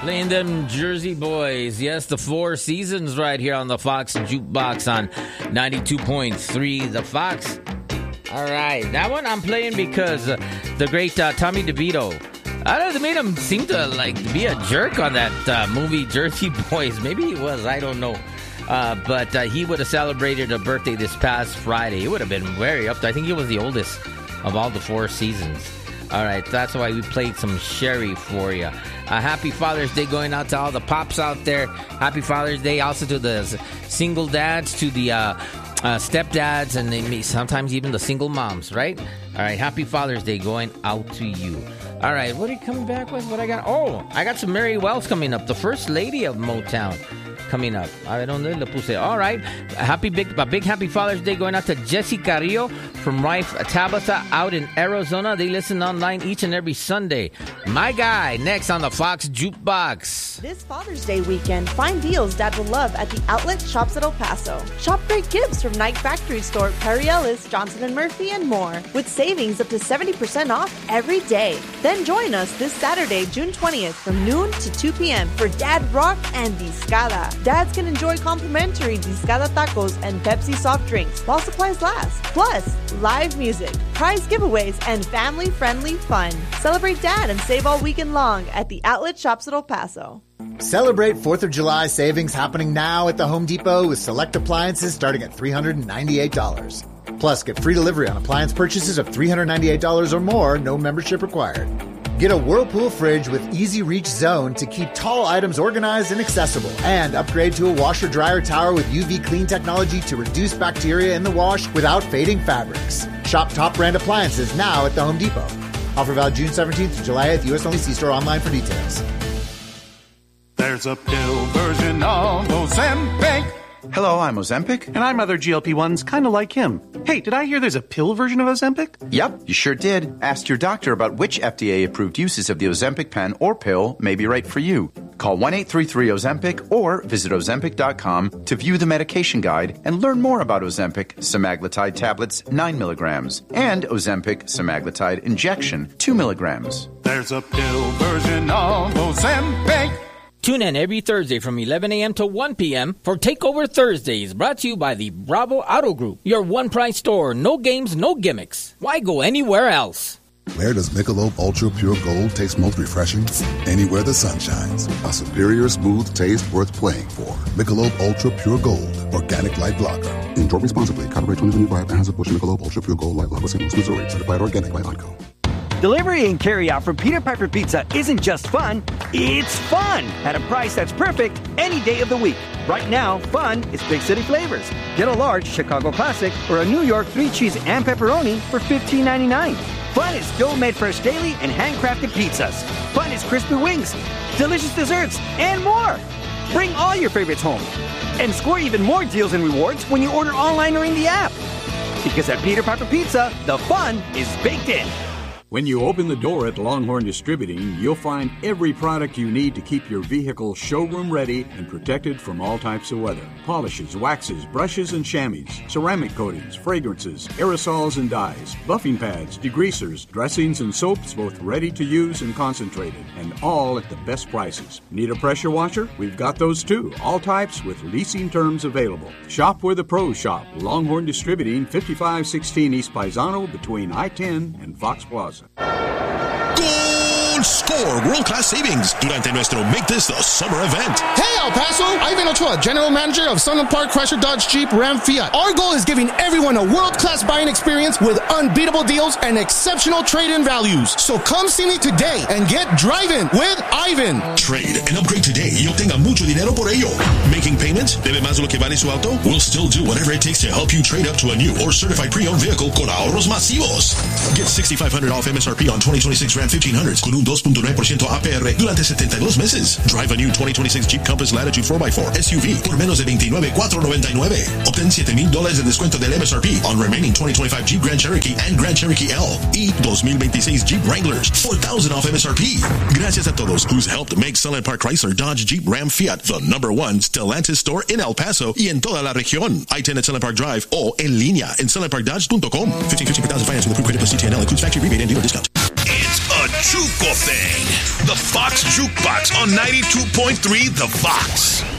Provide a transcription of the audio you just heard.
Playing them Jersey boys. Yes, the Four Seasons right here on the Fox Jukebox on 92.3 The Fox. All right. That one I'm playing because the great Tommy DeVito. I don't know, they made him seem to like be a jerk on that movie Jersey Boys. Maybe he was. I don't know. But he would have celebrated a birthday this past Friday. It would have been very up there. I think he was the oldest of all the Four Seasons. All right, that's why we played some Sherry for you. Happy Father's Day going out to all the pops out there. Happy Father's Day also to the single dads, to the stepdads, and sometimes even the single moms, right? All right, Happy Father's Day going out to you. All right, what are you coming back with? What I got? Oh, I got some Mary Wells coming up, the First Lady of Motown. Coming up. I don't know. All right. A big happy Father's Day going out to Jesse Carrillo from Rife Tabitha out in Arizona. They listen online each and every Sunday. My guy, next on the Fox Jukebox. This Father's Day weekend, find deals Dad will love at the Outlet Shops at El Paso. Shop great gifts from Nike Factory Store, Perry Ellis, Johnson & Murphy, and more, with savings up to 70% off every day. Then join us this Saturday, June 20th from noon to 2 p.m. for Dad Rock and Discada. Dads can enjoy complimentary Discada tacos and Pepsi soft drinks while supplies last. Plus, live music, prize giveaways, and family-friendly fun. Celebrate Dad and save all weekend long at the Outlet Shops at El Paso. Celebrate 4th of July savings happening now at the Home Depot with select appliances starting at $398. Plus, get free delivery on appliance purchases of $398 or more, no membership required. Get a Whirlpool fridge with Easy Reach Zone to keep tall items organized and accessible. And upgrade to a washer-dryer tower with UV clean technology to reduce bacteria in the wash without fading fabrics. Shop top brand appliances now at the Home Depot. Offer valid June 17th to July 8th. U.S. only. See store online for details. There's a pill version of Ozempic. Hello, I'm Ozempic. And I'm other GLP-1s kind of like him. Hey, did I hear there's a pill version of Ozempic? Yep, you sure did. Ask your doctor about which FDA-approved uses of the Ozempic pen or pill may be right for you. Call 1-833-OZEMPIC or visit Ozempic.com to view the medication guide and learn more about Ozempic semaglutide tablets 9 milligrams and Ozempic semaglutide injection 2 milligrams. There's a pill version of Ozempic. Tune in every Thursday from 11 a.m. to 1 p.m. for Takeover Thursdays, brought to you by the Bravo Auto Group, your one-price store. No games, no gimmicks. Why go anywhere else? Where does Michelob Ultra Pure Gold taste most refreshing? Anywhere the sun shines. A superior smooth taste worth playing for. Michelob Ultra Pure Gold, organic light lager. Enjoy responsibly. Copyright 2025. Anheuser-Busch Michelob Ultra Pure Gold Light Lager, St. Louis, Missouri. Certified organic by Onco. Delivery and carry-out from Peter Piper Pizza isn't just fun, it's fun! At a price that's perfect any day of the week. Right now, fun is big city flavors. Get a large Chicago Classic or a New York 3-cheese and pepperoni for $15.99. Fun is dough-made fresh daily and handcrafted pizzas. Fun is crispy wings, delicious desserts, and more. Bring all your favorites home. And score even more deals and rewards when you order online or in the app. Because at Peter Piper Pizza, the fun is baked in. When you open the door at Longhorn Distributing, you'll find every product you need to keep your vehicle showroom ready and protected from all types of weather. Polishes, waxes, brushes and chamois, ceramic coatings, fragrances, aerosols and dyes, buffing pads, degreasers, dressings and soaps, both ready to use and concentrated, and all at the best prices. Need a pressure washer? We've got those too, all types with leasing terms available. Shop where the pros shop. Longhorn Distributing, 5516 East Paisano between I-10 and Fox Plaza. Gold Score world-class savings durante nuestro Make This the Summer event. Hey, El Paso! Ivan Ochoa, General Manager of Sunland Park Chrysler Dodge Jeep Ram Fiat. Our goal is giving everyone a world-class buying experience with unbeatable deals and exceptional trade-in values. So come see me today and get driving with Ivan. Trade and upgrade today y obtenga mucho dinero por ello. Making payments? ¿Debe más de lo que vale su auto? We'll still do whatever it takes to help you trade up to a new or certified pre-owned vehicle con ahorros masivos. Get $6,500 off MSRP on 2026 Ram 1500s con un 2.9% APR durante 72 meses. Drive a new 2026 Jeep Compass Latitude 4x4 SUV por menos de $29,499. Obtén $7,000 de descuento del MSRP on remaining 2025 Jeep Grand Cherokee and Grand Cherokee L y 2026 Jeep Wranglers. $4,000 off MSRP. Gracias a todos who's helped make Sunland Park Chrysler Dodge Jeep Ram Fiat the #1 Stellantis store in El Paso y en toda la región. I-10 at Sunland Park Drive o en línea en sunlandparkdodge.com. 1515 for financing with approved credit plus CTNL includes factory rebate and dealer discount. It's a Chuco Thing. The Fox Jukebox on 92.3 The Fox.